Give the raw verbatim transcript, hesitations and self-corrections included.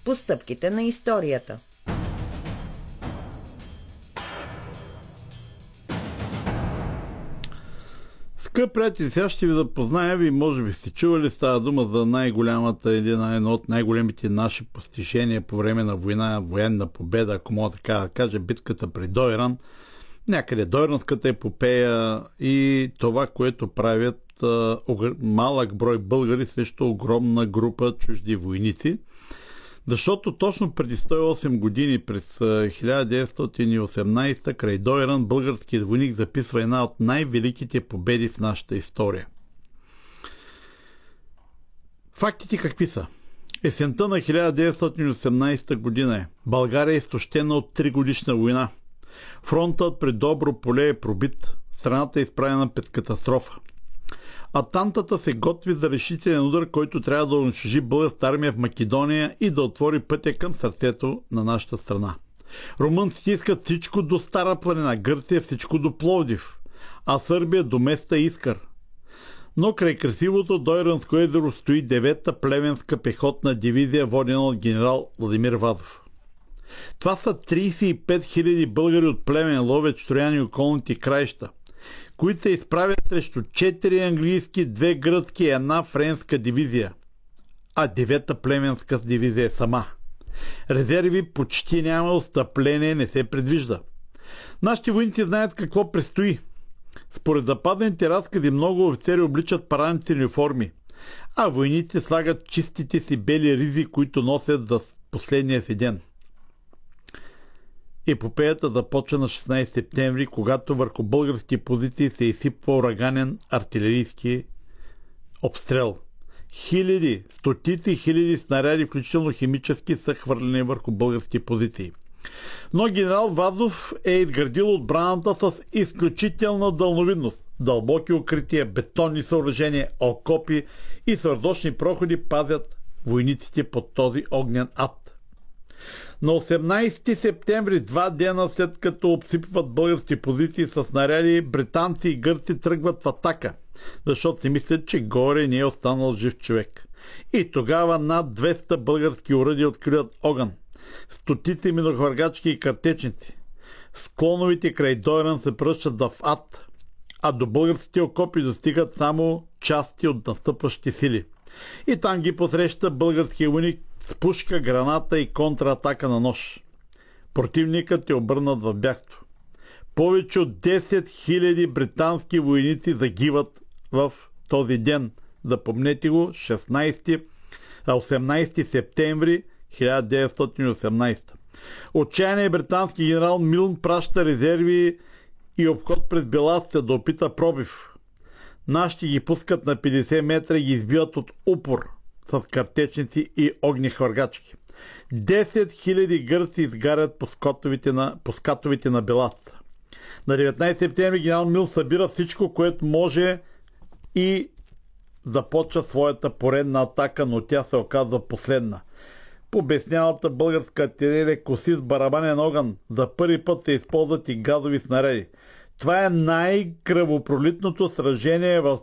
по стъпките на историята. Скъпи приятели, сега ще ви запозная, ви може би сте чували, става дума за най-голямата или едно от най-големите наши постижения по време на война, военна победа, ако мога така да кажа, битката при Дойран, някъде Дойранската епопея и това, което правят а, малък брой българи срещу огромна група чужди войници. Защото точно преди сто и осем години, през хиляда деветстотин и осемнадесета, край Дойран, българският войник записва една от най-великите победи в нашата история. Фактите какви са? Есента на хиляда деветстотин и осемнадесета година е. България е изтощена от тригодишна война. Фронтът при Добро поле е пробит. Страната е изправена пред катастрофа. Атантата се готви за решителен удар, който трябва да унищожи българската армия в Македония и да отвори пътя към сърцето на нашата страна. Румънците искат всичко до Стара планина, Гърция всичко до Пловдив, а Сърбия до места Искър. Но край красивото Дойранско езеро стои девета плевенска пехотна дивизия, водена от генерал Владимир Вазов. Това са тридесет и пет хиляди българи от Плевен, Ловеч, Троян и околните краища, които се изправят срещу четири английски, две гръцки и една френска дивизия. А девета племенска дивизия е сама. Резерви почти няма, отстъпление не се предвижда. Нашите войници знаят какво предстои. Според западните разкази много офицери обличат парадните униформи, а войници слагат чистите си бели ризи, които носят за последния си ден. Епопеята започва на шестнадесети септември, когато върху български позиции се изсипва ураганен артилерийски обстрел. Хиляди, стотици хиляди снаряди, включително химически, са хвърлени върху български позиции. Но генерал Вазов е изградил отбраната с изключителна дълновидност. Дълбоки укрития, бетонни съоръжения, окопи и свърдочни проходи пазят войниците под този огнен ад. На осемнадесети септември, два дена след като обсипват български позиции с снаряди, британци и гърци тръгват в атака, защото си мислят, че горе не е останал жив човек. И тогава над двеста български оръдия откриват огън. Стотици минохвъргачки и картечници. Склоновите край Дойран се пръщат в ад, а до българските окопи достигат само части от настъпващи сили. И там ги посреща българския войник с пушка, граната и контратака на нож. Противникът е обърнат в бягство. Повече от десет хиляди британски войници загиват в този ден. Запомнете го, шестнадесети, осемнадесети септември хиляда деветстотин и осемнадесета. Отчаяният британски генерал Милн праща резерви и обход през Беласица да опита пробив. Нашите ги пускат на петдесет метра и ги избиват от упор с картечници и огни хвъргачки. десет хиляди гърци изгарят по скатовите на, по скатовите на Беласица. На деветнадесети септември генерал Мил събира всичко, което може и започва своята поредна атака, но тя се оказва последна. Побеснялата българска артилерия коси с барабанен огън. За първи път се използват и газови снаряди. Това е най-кръвопролитното сражение в